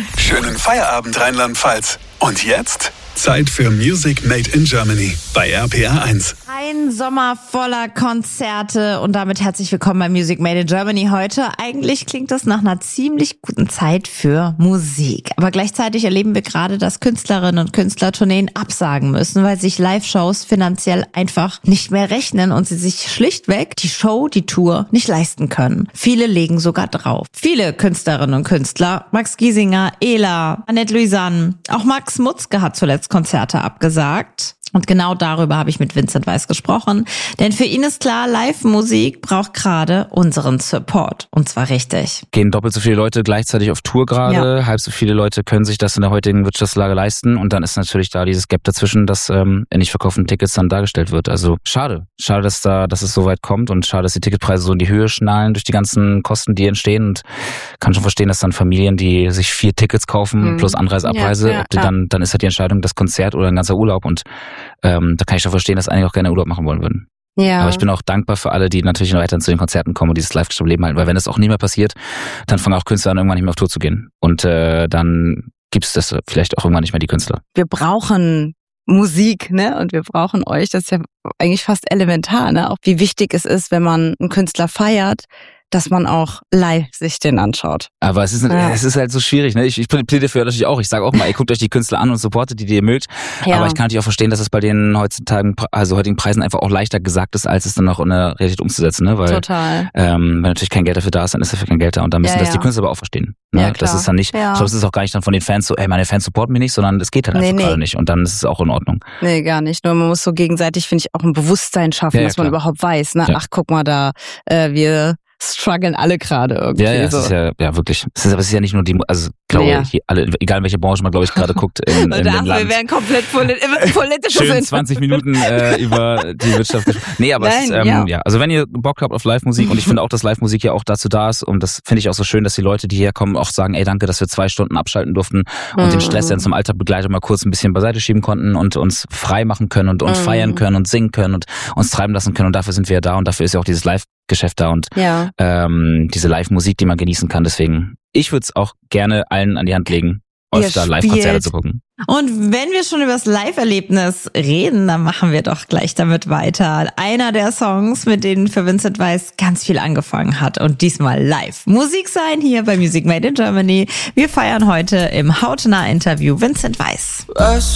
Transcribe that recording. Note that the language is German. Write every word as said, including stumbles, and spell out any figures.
Schönen Feierabend, Rheinland-Pfalz. Und jetzt Zeit für Music Made in Germany bei R P R eins. Ein Sommer voller Konzerte und damit herzlich willkommen bei Music Made in Germany heute. Eigentlich klingt das nach einer ziemlich guten Zeit für Musik. Aber gleichzeitig erleben wir gerade, dass Künstlerinnen und Künstler Tourneen absagen müssen, weil sich Live-Shows finanziell einfach nicht mehr rechnen und sie sich schlichtweg die Show, die Tour nicht leisten können. Viele legen sogar drauf. Viele Künstlerinnen und Künstler, Max Giesinger, Ela, Annette Louisanne, auch Max Mutzke hat zuletzt Konzerte abgesagt. Und genau darüber habe ich mit Vincent Weiss gesprochen. Denn für ihn ist klar, Live-Musik braucht gerade unseren Support. Und zwar richtig. Gehen doppelt so viele Leute gleichzeitig auf Tour gerade. Ja. Halb so viele Leute können sich das in der heutigen Wirtschaftslage leisten. Und dann ist natürlich da dieses Gap dazwischen, dass ähm, in nicht verkauften Tickets dann dargestellt wird. Also schade. Schade, dass da, dass es so weit kommt. Und schade, dass die Ticketpreise so in die Höhe schnallen durch die ganzen Kosten, die entstehen. Und kann schon verstehen, dass dann Familien, die sich vier Tickets kaufen, mhm. plus Anreise, Abreise, ja, ja, ob die ja. dann, dann ist halt die Entscheidung, das Konzert oder ein ganzer Urlaub. Und Ähm, da kann ich schon verstehen, dass einige auch gerne Urlaub machen wollen würden. Ja. Aber ich bin auch dankbar für alle, die natürlich noch weiterhin zu den Konzerten kommen und dieses Live-Leben halten. Weil wenn das auch nie mehr passiert, dann fangen auch Künstler an, irgendwann nicht mehr auf Tour zu gehen. Und äh, dann gibt's das vielleicht auch irgendwann nicht mehr, die Künstler. Wir brauchen Musik, ne? Und wir brauchen euch. Das ist ja eigentlich fast elementar, ne? Auch wie wichtig es ist, wenn man einen Künstler feiert, dass man auch live sich den anschaut. Aber es ist, ja. es ist halt so schwierig, ne? Ich, ich plädiere für natürlich auch. Ich sage auch mal, ey, guckt euch die Künstler an und supportet die, die ihr mögt. Ja. Aber ich kann natürlich auch verstehen, dass es bei den heutzutage, also heutigen Preisen einfach auch leichter gesagt ist, als es dann auch in der Realität umzusetzen, ne? Weil, Total. Ähm, wenn natürlich kein Geld dafür da ist, dann ist dafür kein Geld da. Und dann müssen ja, das ja. die Künstler aber auch verstehen. Ne? Ja, das ist dann nicht, ja. ich glaube, es ist auch gar nicht dann von den Fans so, ey, meine Fans supporten mich nicht, sondern es geht halt einfach nee, gerade nee. nicht. Und dann ist es auch in Ordnung. Nee, gar nicht. Nur man muss so gegenseitig, finde ich, auch ein Bewusstsein schaffen, ja, ja, dass man überhaupt weiß, ne? Ja. Ach, guck mal da, äh, wir strugglen alle gerade irgendwie. Ja, ja, so. es ist ja, ja wirklich. Es ist, aber es ist ja nicht nur die, also glaube ja. ich, alle, egal in welche Branche man, glaube ich, gerade guckt in, in dem ach, Land. Wir werden komplett polit- politisch. Schön zwanzig Minuten äh, über die Wirtschaft gesprochen. Nee, aber Nein, es ist, ähm, ja. ja. Also wenn ihr Bock habt auf Live-Musik, und ich finde auch, dass Live-Musik ja auch dazu da ist, und das finde ich auch so schön, dass die Leute, die herkommen, auch sagen, ey, danke, dass wir zwei Stunden abschalten durften und mhm. den Stress, der uns im Alltag begleitet, mal kurz ein bisschen beiseite schieben konnten und uns frei machen können und, und mhm. feiern können und singen können und uns treiben lassen können. Und dafür sind wir ja da und dafür ist ja auch dieses Live Geschäft da und ja. ähm, diese Live-Musik, die man genießen kann. Deswegen, ich würde es auch gerne allen an die Hand legen, öfter Live-Konzerte zu gucken. Und wenn wir schon über das Live-Erlebnis reden, dann machen wir doch gleich damit weiter. Einer der Songs, mit denen für Vincent Weiss ganz viel angefangen hat und diesmal live. Musik sein hier bei Music Made in Germany. Wir feiern heute im hautnah Interview Vincent Weiss.